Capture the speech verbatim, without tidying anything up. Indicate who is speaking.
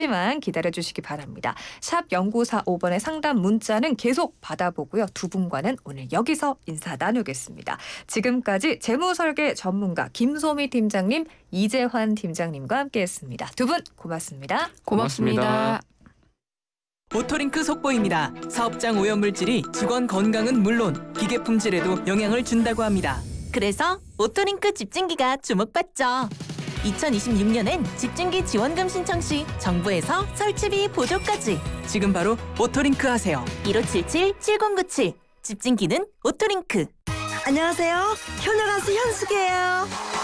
Speaker 1: 만 기다려주시기 바랍니다. 샵 공구사오 번의 상담 문자는 계속 받아보고요. 두 분과는 오늘 여기서 인사 나누겠습니다. 지금까지 재무설계 전문가 김소미 팀장님, 이재환 팀장님과 함께했습니다. 두 분 고맙습니다.
Speaker 2: 고맙습니다.
Speaker 3: 오토링크 속보입니다. 사업장 오염물질이 직원 건강은 물론 기계 품질에도 영향을 준다고 합니다.
Speaker 4: 그래서 오토링크 집중기가 주목받죠. 이천이십육 년엔 집중기 지원금 신청 시 정부에서 설치비 보조까지.
Speaker 3: 지금 바로 오토링크 하세요.
Speaker 4: 일오칠칠 칠공구칠 집중기는 오토링크.
Speaker 5: 안녕하세요. 효녀 가수 현숙이에요.